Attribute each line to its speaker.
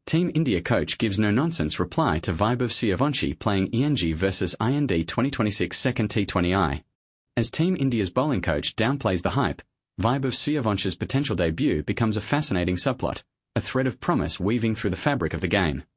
Speaker 1: Team India coach gives no-nonsense reply to Vaibhav Suryavanshi playing ENG versus IND 2026 second T20I. As Team India's bowling coach downplays the hype, Vaibhav Suryavansh's potential debut becomes a fascinating subplot, a thread of promise weaving through the fabric of the game.